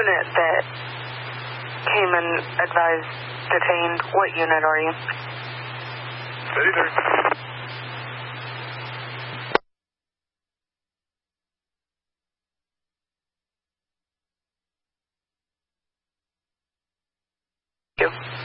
unit that came and advised detained. What unit are you? Steady there. You.